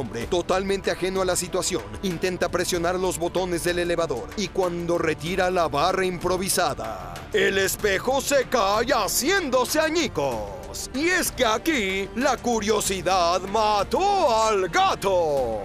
hombre, totalmente ajeno a la situación, intenta presionar los botones del elevador y cuando retira la barra improvisada, el espejo se cae haciéndose añicos. Y es que aquí la curiosidad mató al gato.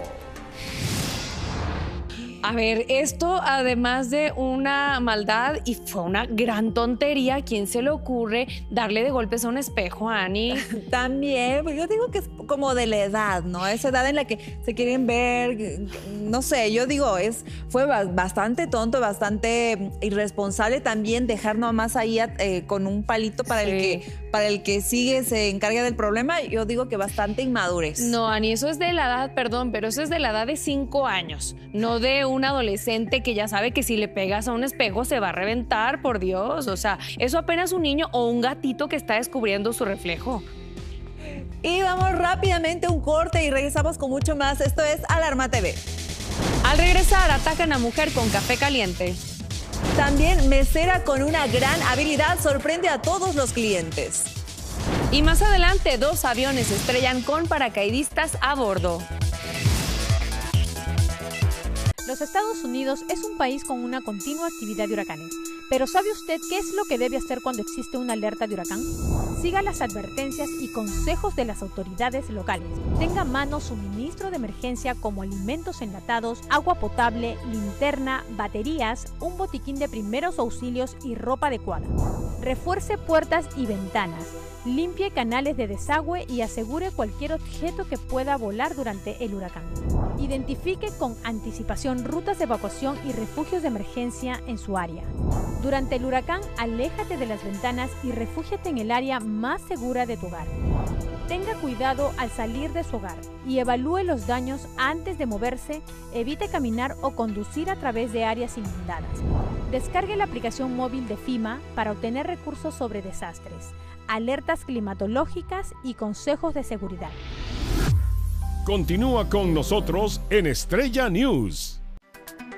A ver, esto además de una maldad y fue una gran tontería, ¿quién se le ocurre darle de golpes a un espejo, Ani? También, pues yo digo que es como de la edad, ¿no? Esa edad en la que se quieren ver, no sé, yo digo, fue bastante tonto, bastante irresponsable también dejar nomás ahí con un palito para el que sigue, se encarga del problema. Yo digo que bastante inmadurez. No, Ani, eso es de la edad, perdón, pero eso es de la edad de 5 años, no de un adolescente que ya sabe que si le pegas a un espejo se va a reventar, por Dios. O sea, eso apenas un niño o un gatito que está descubriendo su reflejo. Y vamos rápidamente a un corte y regresamos con mucho más. Esto es Alarma TV. Al regresar, atacan a mujer con café caliente. También mesera con una gran habilidad sorprende a todos los clientes. Y más adelante, 2 aviones se estrellan con paracaidistas a bordo. Los Estados Unidos es un país con una continua actividad de huracanes. Pero ¿sabe usted qué es lo que debe hacer cuando existe una alerta de huracán? Siga las advertencias y consejos de las autoridades locales. Tenga a mano suministro de emergencia como alimentos enlatados, agua potable, linterna, baterías, un botiquín de primeros auxilios y ropa adecuada. Refuerce puertas y ventanas. Limpie canales de desagüe y asegure cualquier objeto que pueda volar durante el huracán. Identifique con anticipación rutas de evacuación y refugios de emergencia en su área. Durante el huracán, aléjate de las ventanas y refúgiate en el área más segura de tu hogar. Tenga cuidado al salir de su hogar y evalúe los daños antes de moverse. Evite caminar o conducir a través de áreas inundadas. Descargue la aplicación móvil de FEMA para obtener recursos sobre desastres, alertas climatológicas y consejos de seguridad. Continúa con nosotros en Estrella News.